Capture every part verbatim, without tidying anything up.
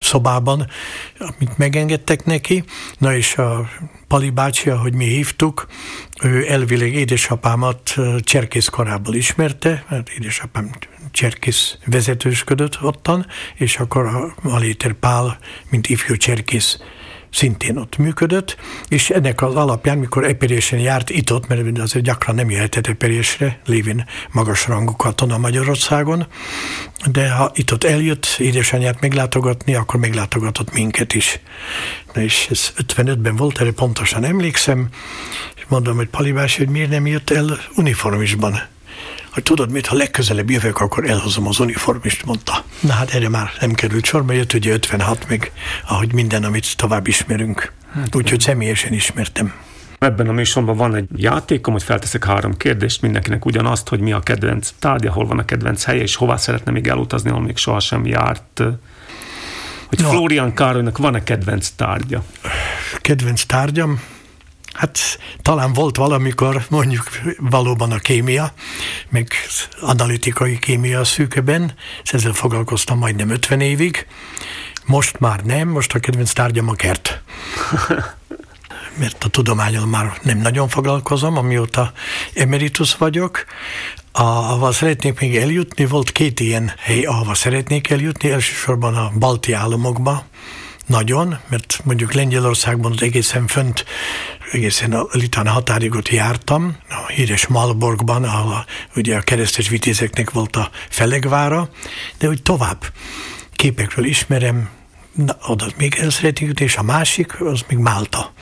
szobában, amit megengedtek neki. Na és a Pali bácsi, ahogy mi hívtuk, ő elvileg édesapámat cserkész korából ismerte, mert édesapám cserkész vezetősködött ottan, és akkor a Maléter Pál, mint ifjú cserkész szintén ott működött, és ennek az alapján, mikor eperésen járt itt-ott, mert azért gyakran nem jöhetett eperésre, lévén magas rangú katona Magyarországon, de ha itt-ott eljött édesanyját meglátogatni, akkor meglátogatott minket is. Na és ez ötvenötben volt, erre pontosan emlékszem, és mondom, hogy Pali bácsi, hogy miért nem jött el uniformisban? Hogy tudod mit, ha legközelebb jövök, akkor elhozom az uniformist, mondta. Na hát erre már nem került sor, mert jött ugye ötvenhat meg, ahogy minden, amit tovább ismerünk. Hát, úgyhogy személyesen ismertem. Ebben a műsorban van egy játékom, hogy felteszek három kérdést mindenkinek ugyanazt, hogy mi a kedvenc tárgya, hol van a kedvenc helye, és hová szeretne még elutazni, ahol még sohasem járt. Hogy no. Flórián Károlynak van-e kedvenc tárgya? Kedvenc tárgyam? Hát talán volt valamikor mondjuk valóban a kémia, meg analitikai kémia szűkeben, ezzel foglalkoztam majdnem ötven évig. Most már nem, most a kedvenc tárgyam a kert. Mert a tudománnyal már nem nagyon foglalkozom, amióta emeritus vagyok. Ahova szeretnék még eljutni, volt két ilyen hely, ahova szeretnék eljutni, elsősorban a balti államokba. Nagyon, mert mondjuk Lengyelországban az egészen fönt, egészen a litán határig ott jártam, a híres Malborgban, ahol a, ugye a keresztes vitézeknek volt a felegvára, de úgy tovább képekről ismerem, na, oda még el szeretnék jutni, és a másik, az még Málta.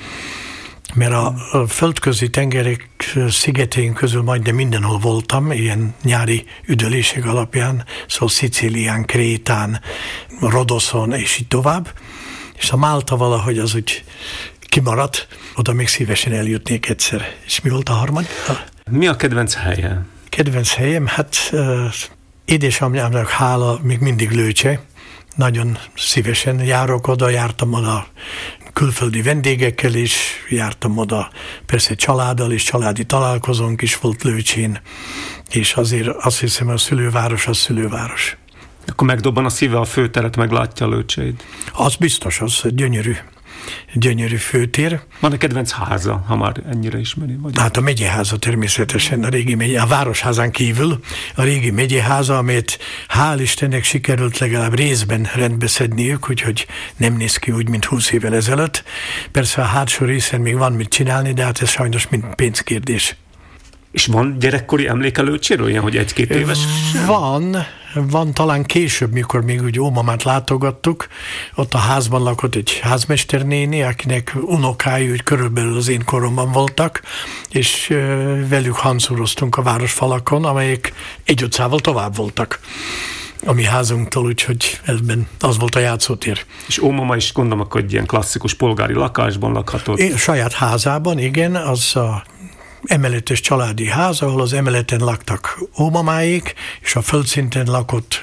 Mert a, a földközi tengerek szigeteink közül majdnem mindenhol voltam, ilyen nyári üdülések alapján, szóval Szicílián, Krétán, Rodoszon, és így tovább. És a Málta valahogy az úgy kimaradt, oda még szívesen eljutnék egyszer. És mi volt a harmadik? Mi a kedvenc helye? Kedvenc helyem? Hát uh, édesanyámnak hála még mindig Lőcse. Nagyon szívesen járok oda, jártam oda külföldi vendégekkel is, jártam oda persze családdal és családi találkozónk is volt Lőcsén, és azért azt hiszem, a szülőváros a szülőváros. Akkor megdobban a szíve a főteret, meglátja a Lőcséd? Az biztos, az gyönyörű. Gyönyörű főtér. Van egy kedvenc háza, ha már ennyire ismeri? Vagy hát a megyeháza természetesen, a régi megye, a városházán kívül a régi megyeháza, amit hál' Istennek sikerült legalább részben rendbeszedniük, úgyhogy nem néz ki úgy, mint húsz évvel ezelőtt. Persze a hátsó részen még van mit csinálni, de hát ez sajnos mint pénzkérdés. És van gyerekkori emléke Lőcséről, ilyen, hogy egy-két éves? Van, van talán később, mikor még úgy ómamát látogattuk, ott a házban lakott egy házmesternéni, akinek unokái úgy körülbelül az én koromban voltak, és velük hancuroztunk a városfalakon, amelyek egy utcával tovább voltak a mi házunktól, úgyhogy ebben az volt a játszótér. És ómama is gondolom, akkor egy ilyen klasszikus polgári lakásban lakhatott? Én saját házában, igen, az a emeletes családi ház, ahol az emeleten laktak ómamáik, és a földszinten lakott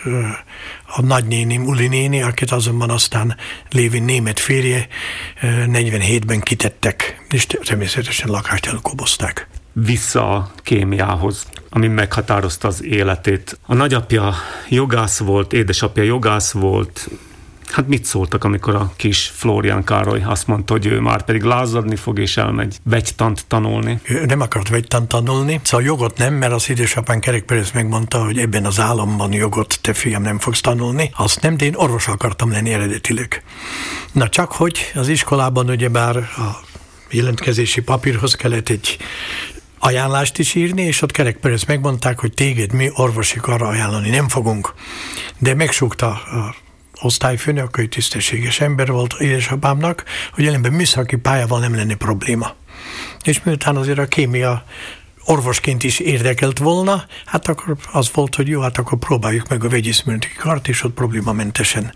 a nagynénim, Uli néni, akit azonban aztán lévén német férje negyvenhétben kitettek, és természetesen lakást elkobozták. Vissza a kémiához, ami meghatározta az életét. A nagyapja jogász volt, édesapja jogász volt. Hát mit szóltak, amikor a kis Flórián Károly azt mondta, hogy ő már pedig lázadni fog, és elmegy vegytant tanulni? Ő nem akart vegytant tanulni, szóval jogot nem, mert az édesapám Kerek Perez megmondta, hogy ebben az államban jogot, te fiam, nem fogsz tanulni. Azt nem, de én orvos akartam lenni eredetileg. Na csak hogy az iskolában ugyebár a jelentkezési papírhoz kellett egy ajánlást is írni, és ott Kerek Perez megmondták, hogy téged mi orvosi karra ajánlani nem fogunk. De megsúgta a osztályfőnök, ő tisztességes ember volt édesapámnak, hogy ellenben műszaki pályával nem lenne probléma. És miután azért a kémia orvosként is érdekelt volna, hát akkor az volt, hogy jó, hát akkor próbáljuk meg a vegyészmérnöki kart, és ott problémamentesen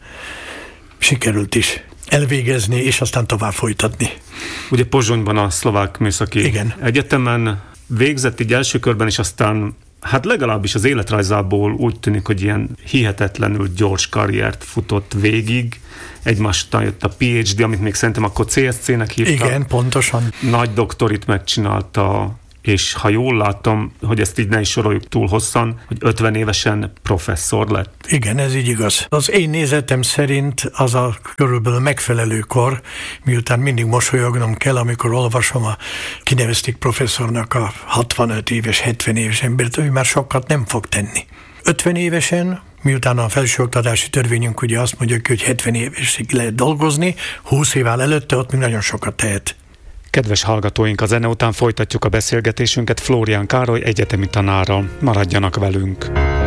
sikerült is elvégezni, és aztán tovább folytatni. Ugye Pozsonyban a Szlovák Műszaki Igen. Egyetemen végzett így első körben, és aztán hát legalábbis az életrajzából úgy tűnik, hogy ilyen hihetetlenül gyors karriert futott végig. Egymástán jött a pé há dé, amit még szerintem akkor cé es cé-nek hívta. Igen, pontosan. Nagy doktorit megcsinálta, és ha jól láttam, hogy ezt így ne is soroljuk túl hosszan, hogy ötven évesen professzor lett. Igen, ez így igaz. Az én nézetem szerint az a körülbelül megfelelő kor, miután mindig mosolyognom kell, amikor olvasom, a kinevezték professzornak a hatvanöt éves, hetven éves embert, ő már sokat nem fog tenni. ötven évesen, miután a felsőoktatási törvényünk ugye azt mondja, hogy hetven évesig lehet dolgozni, húsz évvel előtte ott még nagyon sokat tehet. Kedves hallgatóink, a zene után folytatjuk a beszélgetésünket Flórián Károly egyetemi tanárral. Maradjanak velünk!